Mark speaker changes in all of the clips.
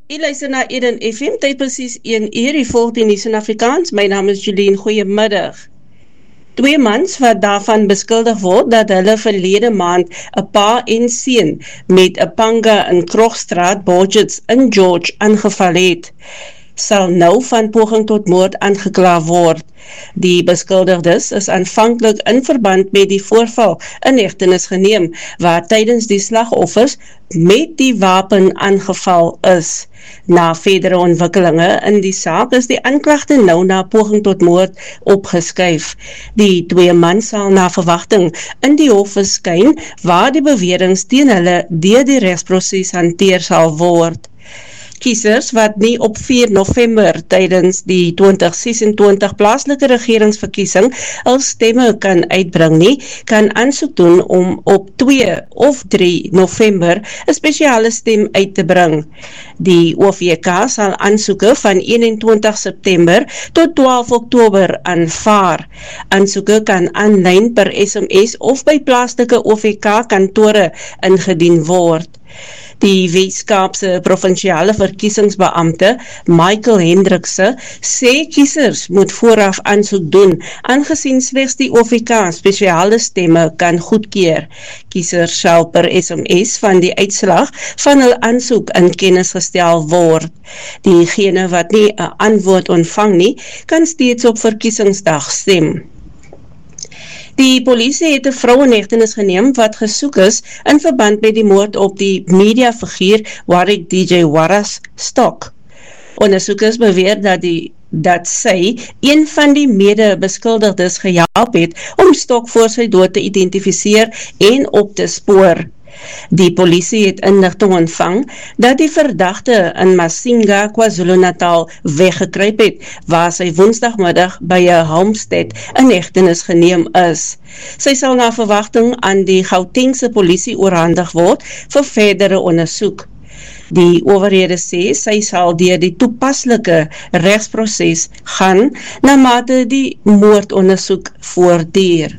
Speaker 1: Jy luister na Eden FM, tyd precies 1 uur, die volgt in die Suid-Afrikaans. My naam is Julien, goeiemiddag. 2 mans wat daarvan beskuldig word dat hulle verlede maand 'n pa en seun met 'n panga in Krogstraat, Borgets in George aangeval het, sal nou van poging tot moord aangekla word. Die beskuldigdes is aanvanklik in verband met die voorval in hegtenis geneem, waar tydens die slagoffers met die wapen aangeval is. Na verdere ontwikkelinge in die saak is die aanklagte nou na poging tot moord opgeskuif. Die 2 mans sal na verwagting in die hof verskyn, waar die beweringe teen hulle deur die regsproses hanteer sal word. Kiesers wat nie op 4 November tydens die 2026 plaaslike regeringsverkiesing hul stemme kan uitbring nie, kan aansoek doen om op 2 of 3 November 'n spesiale stem uit te bring. Die OVK sal aansoeke van 21 September tot 12 Oktober aanvaar. Aansoeke kan aanlyn per SMS of by plaaslike OVK kantore ingedien word. Die Weskaapse provinsiale verkiesingsbeampte Michael Hendrikse sê kiesers moet vooraf aansoek doen, aangesien slegs die OVK spesiale stemme kan goedkeur. Kiesers sal per SMS van die uitslag van hul aansoek in kennis gestel word. Diegene wat nie 'n antwoord ontvang nie, kan steeds op verkiesingsdag stem. Die polisie het 'n vrou in hegtenis geneem wat gesoek is in verband met die moord op die mediafiguur Warwick DJ Wallace Stock. Ondersoekers beweer dat sy een van die mede-beskuldigdes gehelp het om Stock voor sy dood te identifiseer en op te spoor. Die polisie het inligting ontvang dat die verdagte in Masinga, KwaZulu-Natal weggekruip het, waar sy woensdagmiddag by 'n homestead in hegtenis geneem is. Sy sal na verwagting aan die Gautengse polisie oorhandig word vir verdere ondersoek. Die owerhede sê sy sal deur die toepaslike regsproses gaan na mate die moordondersoek voortduur.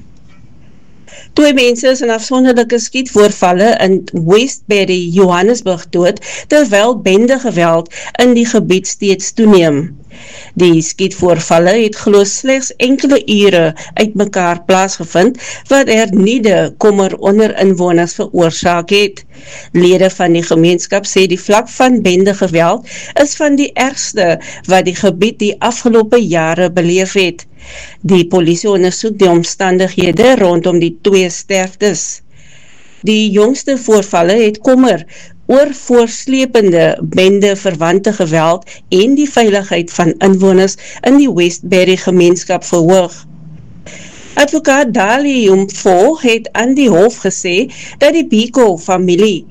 Speaker 1: 2 mense is in afsonderlike skietvoorvalle in Westbury, Johannesburg dood, terwyl bendegeweld in die gebied steeds toeneem. Die skietvoorvalle het glo slegs enkele ure uit mekaar plaasgevind, wat hernieude kommer onder inwoners veroorsaak het. Lede van die gemeenskap sê die vlak van bendegeweld is van die ergste wat die gebied die afgelope jare beleef het. Die polisie ondersoek die omstandighede rondom die 2 sterftes. Die jongste voorvalle het kommer oor voorslepende bende verwante geweld en die veiligheid van inwoners in die Westbury gemeenskap verhoog. Advokaat Dali Umfo het aan die hof gesê dat die Biko familie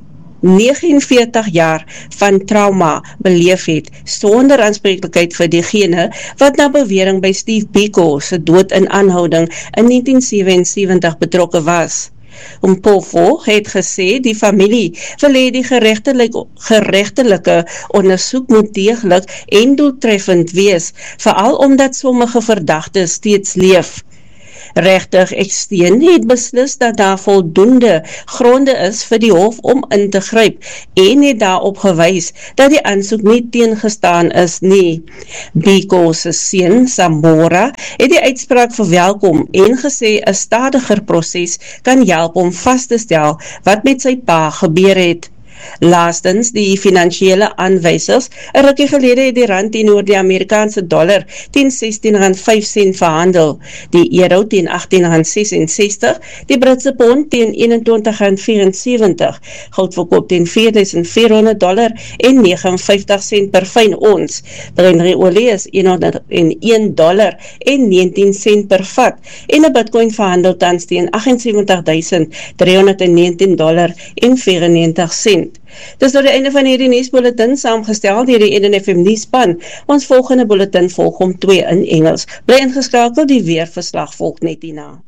Speaker 1: 49 jaar van trauma beleef het, sonder aanspreeklikheid vir diegene wat na bewering by Steve Biko se dood in aanhouding in 1977 betrokke was. Mpofo het gesê die familie wil hê die geregtelike ondersoek moet deeglik en doeltreffend wees, veral omdat sommige verdagtes steeds leef. Regter Eksteen het beslis dat daar voldoende gronde is vir die hof om in te gryp en het daarop gewys dat die aansoek nie teengestaan is nie. Biko se seun Sambora het die uitspraak verwelkom en gesê 'n stadiger proses kan help om vas te stel wat met sy pa gebeur het. Laastens, die finansiële aanwysers, 'n rukkie gelede het die rand teenoor die Amerikaanse dollar teen R16.05 verhandel, die euro teen R18.66, die Britse pond teen R21.74, goud verkoop teen $4,400 en 59 sent per fyn ons. Brent olie is $101 en 19 sent per vat en 'n Bitcoin verhandel tans teen $78,319 en 94 sent. Dis tot die einde van hierdie nuusbulletin saamgestel deur die Eden FM nuusspan. Ons volgende bulletin volg om 2 in Engels. Bly ingeskakel, die weerverslag volg net hierna.